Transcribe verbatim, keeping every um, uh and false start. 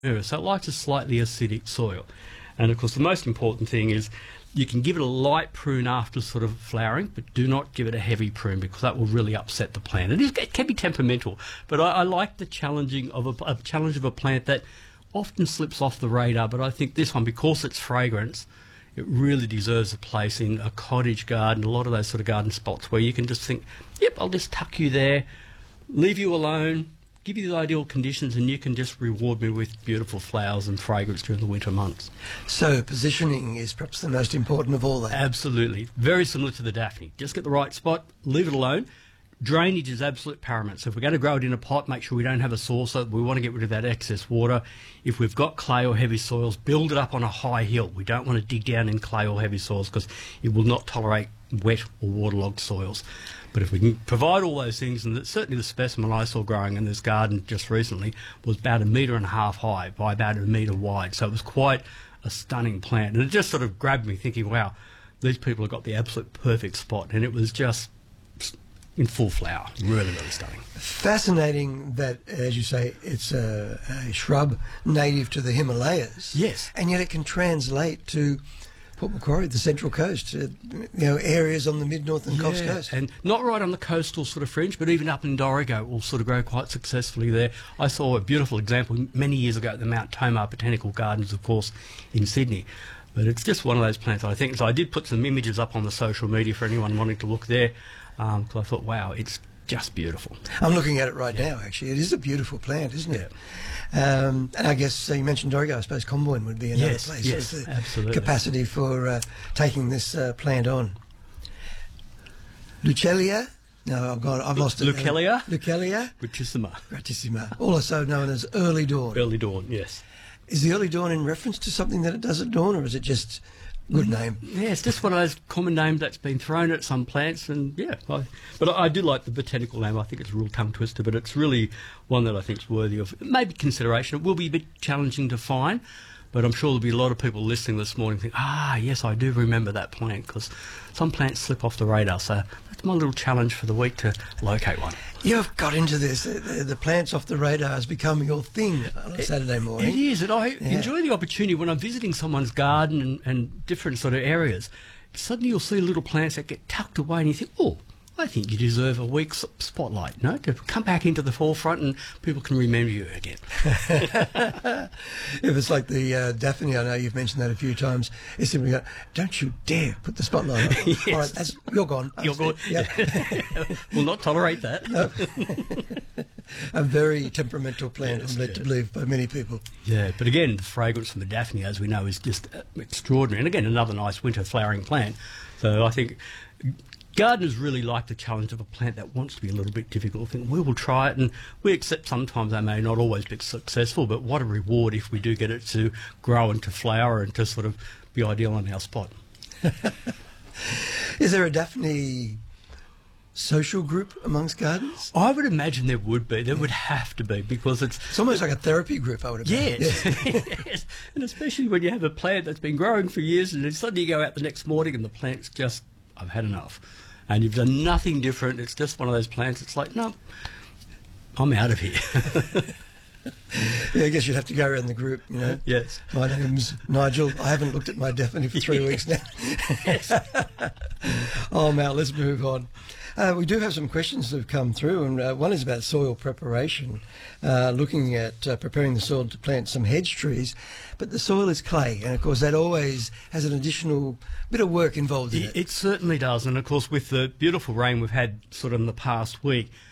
Yeah, so it likes a slightly acidic soil. And of course, the most important thing is you can give it a light prune after sort of flowering, but do not give it a heavy prune because that will really upset the plant. It, is, it can be temperamental, but I, I like the challenging of a, a challenge of a plant that often slips off the radar. But I think this one, because it's fragrance, it really deserves a place in a cottage garden, a lot of those sort of garden spots where you can just think, yep, I'll just tuck you there, leave you alone, give you the ideal conditions, and you can just reward me with beautiful flowers and fragrance during the winter months. So positioning is perhaps the most important of all that. Absolutely. Very similar to the Daphne. Just get the right spot, leave it alone. Drainage is absolute paramount. So if we're going to grow it in a pot, make sure we don't have a saucer. We want to get rid of that excess water. If we've got clay or heavy soils, build it up on a high hill. We don't want to dig down in clay or heavy soils because it will not tolerate wet or waterlogged soils. But if we can provide all those things, and certainly the specimen I saw growing in this garden just recently was about a metre and a half high by about a metre wide. So it was quite a stunning plant. And it just sort of grabbed me thinking, wow, these people have got the absolute perfect spot. And it was just in full flower. Really, really stunning. Fascinating that, as you say, it's a, a shrub native to the Himalayas. Yes. And yet it can translate to Port Macquarie, the Central Coast, uh, you know, areas on the mid-north and Coffs Yeah, Coast. and not right on the coastal sort of fringe, but even up in Dorrigo it will sort of grow quite successfully there. I saw a beautiful example many years ago at the Mount Tomah Botanical Gardens, of course, in Sydney. But it's just one of those plants, I think. So I did put some images up on the social media for anyone wanting to look there, because um, I thought, wow, it's just beautiful. I'm looking at it right now, actually. It is a beautiful plant, isn't it? Um, and I guess uh, you mentioned Dorrigo. I suppose Comboyne would be another yes, place yes, with the absolutely. capacity for uh, taking this uh, plant on. Lucellia? No, I've got. I've lost it. Lucellia? Lucellia? Gratissima. Gratissima. Also known as early dawn. Early dawn, yes. Is the early dawn in reference to something that it does at dawn, or is it just good name? Yeah, it's just one of those common names that's been thrown at some plants, and yeah. I, but I, I do like the botanical name. I think it's a real tongue twister, but it's really one that I think is worthy of maybe consideration. It will be a bit challenging to find, but I'm sure there'll be a lot of people listening this morning think, ah, yes, I do remember that plant, because some plants slip off the radar. So that's my little challenge for the week, to locate one. You've got into this. The, the plants off the radar has become your thing on a Saturday morning. It is, and I Yeah. enjoy the opportunity when I'm visiting someone's garden and, and different sort of areas. Suddenly you'll see little plants that get tucked away, and you think, oh, I think you deserve a week's spotlight, no? To come back into the forefront and people can remember you again. If it's like the uh, Daphne, I know you've mentioned that a few times, it's simply go, don't you dare put the spotlight on. Yes. All right, that's, you're gone. You're gone. Yep. Will not tolerate that. No. A very temperamental plant, Yes, I'm led yes. to believe, by many people. Yeah, but again, the fragrance from the Daphne, as we know, is just uh, extraordinary. And again, another nice winter flowering plant. So I think gardeners really like the challenge of a plant that wants to be a little bit difficult. I think we will try it, and we accept sometimes they may not always be successful, but what a reward if we do get it to grow and to flower and to sort of be ideal on our spot. Is there a Daphne social group amongst gardens? I would imagine there would be. There would have to be, because it's... It's almost like a therapy group, I would imagine. Yes. Yes. And especially when you have a plant that's been growing for years and then suddenly you go out the next morning and the plant's just, I've had enough. And you've done nothing different. It's just one of those plants. It's like, no, I'm out of here. Yeah, I guess you'd have to go around the group, you know. Yes. My name's Nigel. I haven't looked at my Daphne for three weeks now. Yes. Oh, Mal, let's move on. Uh, we do have some questions that have come through, and uh, one is about soil preparation, uh, looking at uh, preparing the soil to plant some hedge trees. But the soil is clay, and of course that always has an additional bit of work involved in it. It, it certainly does. And of course, with the beautiful rain we've had sort of in the past week,